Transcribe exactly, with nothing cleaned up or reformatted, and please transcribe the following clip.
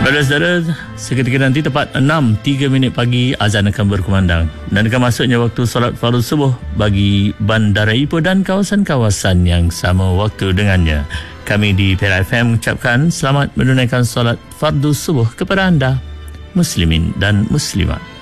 Saudara-saudara, seketika nanti tepat enam tiga minit pagi azan akan berkumandang dan akan masuknya waktu solat fardu subuh bagi Bandara Ipoh dan kawasan-kawasan yang sama waktu dengannya. Kami di Perak F M mengucapkan selamat menunaikan solat fardu subuh kepada anda, muslimin dan muslimat.